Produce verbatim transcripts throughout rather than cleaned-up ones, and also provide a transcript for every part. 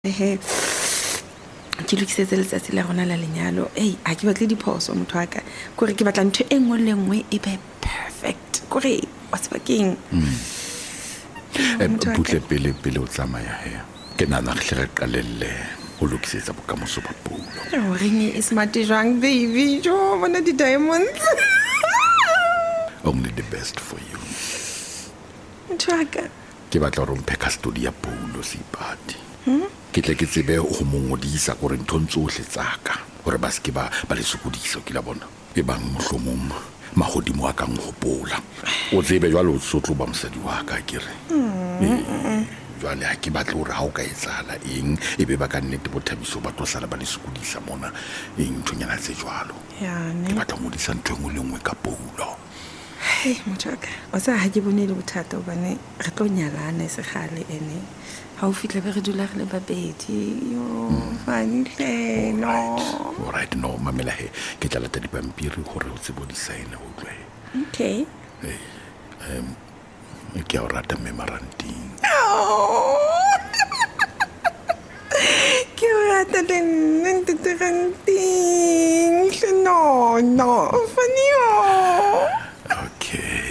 Ehe ke lokisetse letsatsi la rona la lenyalo. Ei a ke batle diphoso motho wa ka kore ke batla ntho e nngwe le nngwe e be perfect kore wa tseba keng e butle pele pele o tsamaya he ke nana re hle re qalelle o lokisetsa bokamoso ba pulo o reng e smart jwang baby jo bona di diamonds only the best for you motho wa ka ke batla re mphe custody ya pulo Seipati hm ke tle ke tsebe ho mongodisa gore nthontso ohle tsaka gore ba se ke ba ba le sukudisa ke la bona e bang mohlomong mahodimo a kang hopola o tsebe jwalo sotlo ba mosadi wa ka ke re jwale ha ke batla hore ha o ka etsala eng e be ba ka nnete bothabiso ba tlo sala ba le sukudisa mona eng ntonyana tse jwalo ya ne ke batla ngodisa ntho engwe le ngwe ka pulo hey motho ka o sa ha ke bone le bothata bane re tlo nyalana se gale ene ha o fitla be re dula re le babedi yo fani hlelo all right no mamela he ke tla lata dipampiri gore o tsebo di sign o tlwe okay hey um ke a rata memorandum ke rata den nteteranting no no fani okay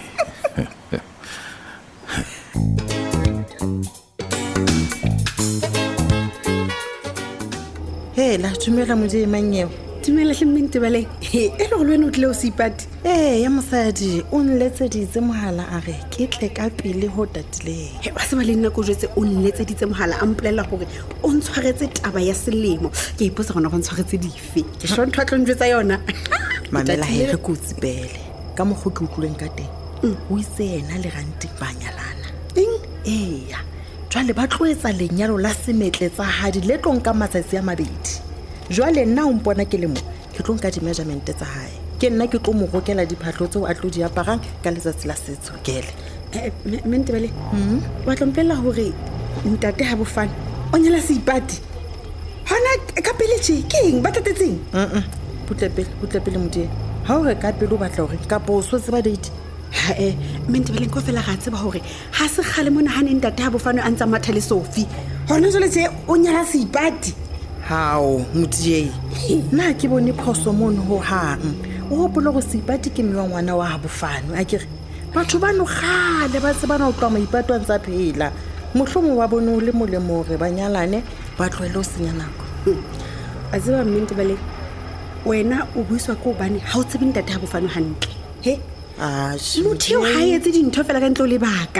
Hey, la tumela muje manyeo. Tumela hlemente bale. E le go lwena o tle o Seipati. Eh, ya mosadi, o nletseditse mohala a re ke tle ka pele ho tatileng. He wa se ba le nna go jetse o nletseditse mohala a mplela gore o ntshwaretse taba ya selemo. Ke ipotsa gona go ntshwaretse dife. Ke sho ntho a tlo njwetsa yona. Mamela he re kutsi pele. Ka mo go tlotloeng ka teng. O itse yena le ganti ba nyalana. Eng? Eh ya. Jwale ba tloetsa lenyalo la semetletsa hadi le tlong ka matsatsi a mabedi. Jwale nna o mpona ke le mo ke tlong ka di measurement tsa hae. Ke nna ke tlo mo rokela diphahlo tseo a tlo di aparang ka letsatsi la setso gele. Eh mente bale. Mhm. Wa tlompela hore ntate ha bofana. O nyala Seipati. Hona ka pele tje keng ba tatetseng? Mhm. Putle pele, putle pele modie. Ha o re ka pele o batla hore ka po so tseba date. Ha eh mente bale go fela ga tseba hore ha se khale mona ha ne ntate ha bofana a ntsa matha le Sophie. Hona jole tje o nyala Seipati. Hao modie. Na ke bone phoso mono ho hang. O hopola go Seipati ke mme wa ngwana wa ha bofano. A ke re batho ba no gale ba se bana o tloa maipatwa ntsa phela. Mohlomo wa bone o le molemo re banyalane ba tloele o senya nako. A tseba mente bale wena o buiswa ko bane ha o tsebe ntate ha bofano hantle. He Ah, motho ha etse dintho fela ka ntlo le baka.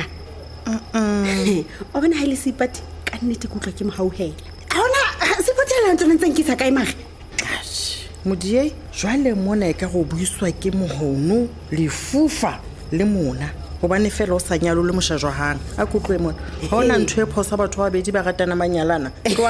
Mm. O bona ha ile Seipati ka nnete go tlwa ke mohauhela. A ona se potela ntlo ntseng ke sa kae mare. Modie jwale mona e ka go buiswa ke mohono le fufa le mona gobane fela o sa nyalo le moshajwa hang a kutlwe mona hona ntho e phosa batho ba bedi ba ratana manyalana tloa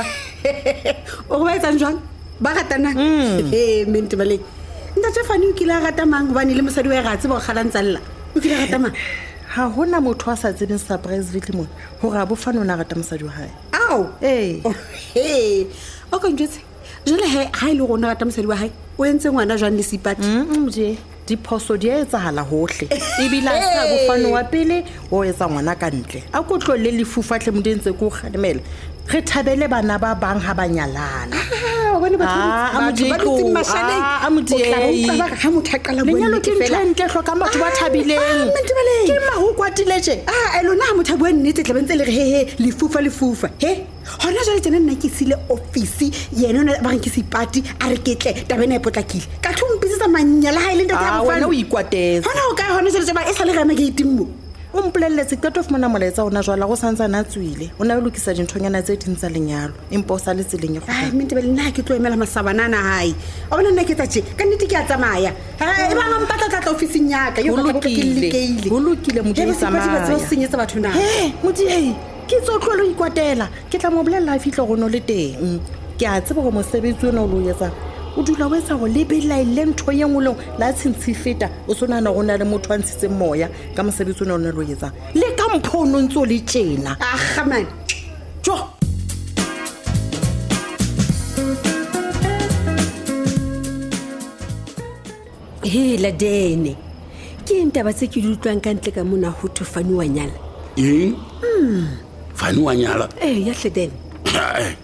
o ba etsa njwang ba ratana eh mente bale ntate fani o kila rata mang gobane le mosadi wa gatse ba gala ntsalla o kila rata mang ha hona motho a sa tsebeng surprise vitli mona hore a bofana ona rata mosadi wa hae ao eh eh o ka njetse jole he ha ile gona rata mosadi wa hae o entse ngwana jwang le Seipati mm je diphoso di etsa hala hohle e bila sa bofano wa pele o etsa ngwana ka ntle a go tlolle le fufa tle modentse go kgadimela re thabele bana ba bang ha banyalana ah bone batho ba ditseng mashaleng a modie ha mothaqala bone lenyalo ke ntle hloka batho ba thabileng ke ma ho kwatile tje ah elona ha motho bua nnete tle bentse le re he he le fufa le fufa he hona jale tsena nna ke sile office yena ona ba re ke Seipati a re ketle tabena e potlakile ka thumpitse tsa manyala ha ile ntate ha wena o ikwatetse hona o ka hona jale ba e sa le rama ke itimmo o mpolelletse ka tof mona moletsa ona jwala go santsa na tswile o na lokisa dinthonyana tse dintsa lenyalo empa o sa le tseleng e go ai mente bele nna ke tlo emela masabanana hai a bona nna ke tsa tje ka nnete ke a tsamaya ha e ba ngampatla tla office nyaka yo ba ke likeile ho lokile modie tsamaya ba senyetsa batho na he modie ke tsotlolo ikwatela ke tla mo bolella a fitla go no le teng ke a tseba go mosebetsi ona o lo yetsa o dula o etsa go lebela ile ntho ye ngolong la tshintshi feta o sona na gona le motho a ntshitse moya ka mosebetsi ona o ne lo yetsa le ka mphono ntso le tjena ah khaman jo he la dene ke ntaba tse ke di utlwang ka ntle ka mona ho thofani wa nyala eng mm Fani wa nyala eh ya hle dene Eh,